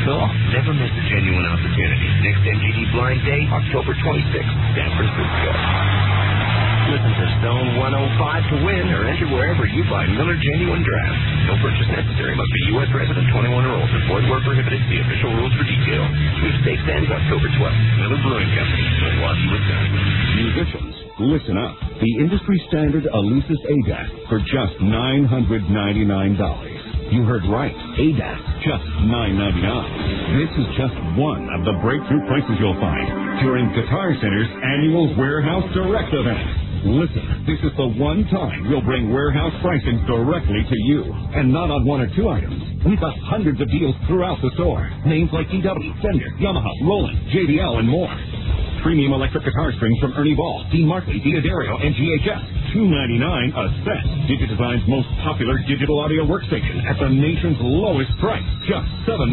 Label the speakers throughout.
Speaker 1: off. Never miss a genuine opportunity. Next MGD Blind Day, October 26th, San Francisco. Listen to Zone 105 to win or enter wherever you buy Miller Genuine Draft. No purchase necessary. Must be U.S. resident, 21 or older. Void where prohibited. See official rules for details. Sweepstakes ends October 12th. Miller Brewing Company, Milwaukee, Wisconsin.
Speaker 2: Musicians, listen up. The industry standard Alesis ADAT for just $999. You heard right. ADAT, just $999. This is just one of the breakthrough prices you'll find during Guitar Center's annual Warehouse Direct event. Listen, this is the one time we'll bring warehouse pricing directly to you, and not on one or two items. We've got hundreds of deals throughout the store. Names like DW, Fender, Yamaha, Roland, JBL, and more. Premium electric guitar strings from Ernie Ball, Dean Markley, D'Addario, and GHS. $299 a set. Digidesign's most popular digital audio workstation at the nation's lowest price. Just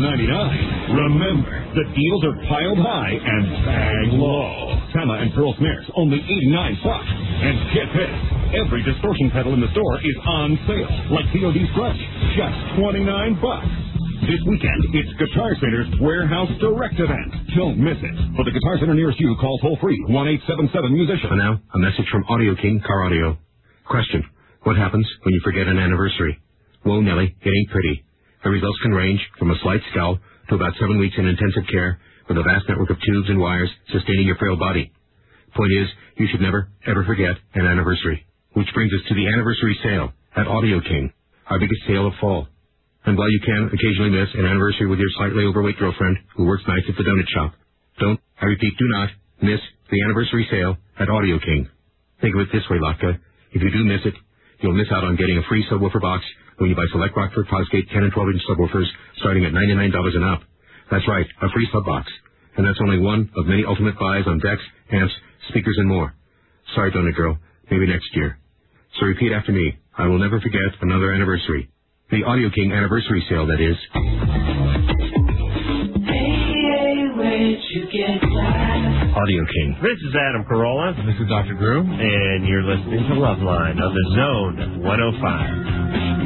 Speaker 2: $799. Remember, the deals are piled high and bang low. Tama and Pearl snares, only $89. And get this, every distortion pedal in the store is on sale, like POD's Crunch, just $29. This weekend, it's Guitar Center's Warehouse Direct event. Don't miss it. For the Guitar Center nearest you, call toll-free 1-877-MUSICIAN.
Speaker 3: And now, a message from Audio King Car Audio. Question: what happens when you forget an anniversary? Whoa, Nelly, it ain't pretty. The results can range from a slight scowl to about 7 weeks in intensive care with a vast network of tubes and wires sustaining your frail body. Point is, you should never, ever forget an anniversary. Which brings us to the anniversary sale at Audio King, our biggest sale of fall. And while you can occasionally miss an anniversary with your slightly overweight girlfriend who works nights at the donut shop, don't, I repeat, do not miss the anniversary sale at Audio King. Think of it this way, Latka. If you do miss it, you'll miss out on getting a free subwoofer box when you buy select Rockford Fosgate 10 and 12-inch subwoofers starting at $99 and up. That's right, a free sub box. And that's only one of many ultimate buys on decks, amps, speakers, and more. Sorry, Donut Girl. Maybe next year. So repeat after me. I will never forget another anniversary. The Audio King anniversary sale, that is. Audio King.
Speaker 4: This is Adam Carolla.
Speaker 5: This is Dr. Drew.
Speaker 4: And you're listening to Loveline on the Zone 105.